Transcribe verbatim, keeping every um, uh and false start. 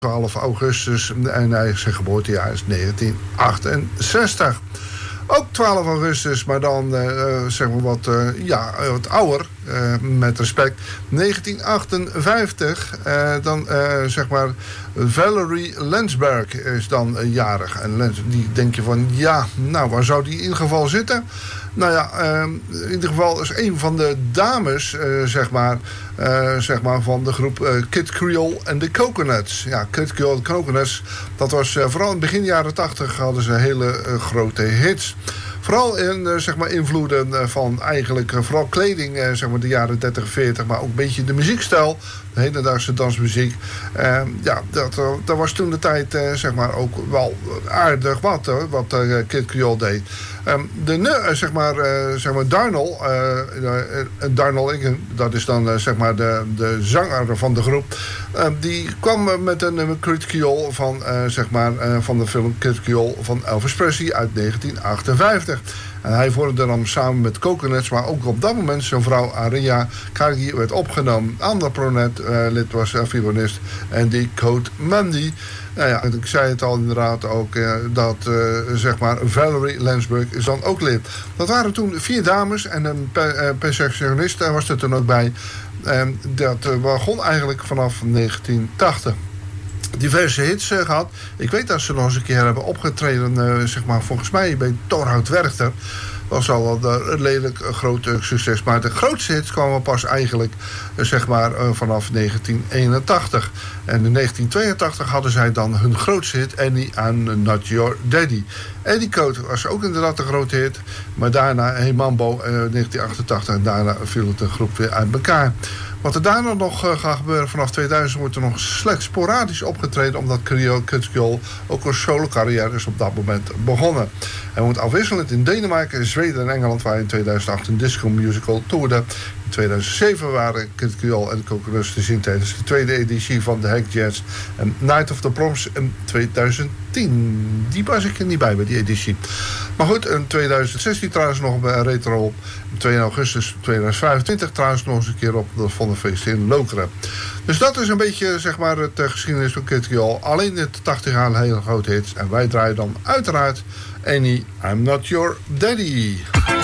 twaalf augustus en hij, zijn geboortejaar is negentien achtenzestig. Ook twaalf augustus, maar dan uh, zeg maar wat, uh, ja, wat ouder, uh, met respect. negentien achtenvijftig, uh, dan uh, zeg maar Valerie Lensberg is dan uh, jarig. En Lens, die denk je van, ja, nou, waar zou die in ieder geval zitten? Nou ja, uh, in ieder geval is een van de dames, uh, zeg maar, uh, zeg maar, van de groep uh, Kid Creole en de Coconuts. Ja, Kid Creole en de Coconuts, dat was uh, vooral in begin jaren tachtig hadden ze hele uh, grote hits. Vooral in uh, zeg maar invloeden uh, van eigenlijk uh, vooral kleding, uh, zeg maar de jaren dertig, veertig, maar ook een beetje de muziekstijl, de hedendaagse dansmuziek. Uh, ja, dat, uh, dat was toen de tijd uh, zeg maar ook wel aardig wat, uh, wat uh, Kid Creole deed. Um, de uh, zeg maar, uh, zeg maar Darnell, uh, uh, Darnell Ingham, dat is dan uh, zeg maar de, de zanger van de groep. Uh, die kwam uh, met een nummer Kid Creole van uh, zeg maar uh, van de film Kid Creole van Elvis Presley uit negentien achtenvijftig. En hij vormde dan samen met Coconuts, maar ook op dat moment zijn vrouw Aria Cargi werd opgenomen. Ander pronet-lid uh, was uh, violist Andy Code Mandy. Nou ja, ik zei het al inderdaad ook, uh, dat uh, zeg maar Valerie Lensberg is dan ook lid. Dat waren toen vier dames en een pe- uh, percussionist was er toen ook bij. En dat uh, begon eigenlijk vanaf negentien tachtig. Diverse hits uh, gehad. Ik weet dat ze nog eens een keer hebben opgetreden, uh, zeg maar, volgens mij bij Torhout Werchter. Dat was al wel een lelijk uh, groot uh, succes. Maar de grootste hits kwamen pas eigenlijk uh, zeg maar uh, vanaf negentien eenentachtig. En in negentien tweeëntachtig hadden zij dan hun grootste hit, Annie I'm Not Your Daddy. Eddie Code was ook inderdaad een grote hit. Maar daarna Hey Mambo uh, negentien achtentachtig en daarna viel het een groep weer uit elkaar. Wat er daarna nog uh, gaat gebeuren, vanaf tweeduizend wordt er nog slechts sporadisch opgetreden, omdat Kid Creole ook een solo carrière is op dat moment begonnen. Hij woont afwisselend in Denemarken, Zweden en Engeland, waar hij in tweeduizend acht een disco musical toerde. In tweeduizend zeven waren Kid Creole en de Coconuts te zien tijdens de tweede editie van de Hack Jazz en Night of the Proms in tweeduizend tien. Die was ik er niet bij, bij die editie. Maar goed, in tweeduizend zestien trouwens nog een retro op. Op twee augustus tweeduizend vijfentwintig trouwens nog eens een keer op de Vondelfeest in Lokeren. Dus dat is een beetje zeg maar het uh, geschiedenis van Kid Creole. Alleen in de tachtig jaar hele grote hits. En wij draaien dan uiteraard Annie, I'm Not Your Daddy.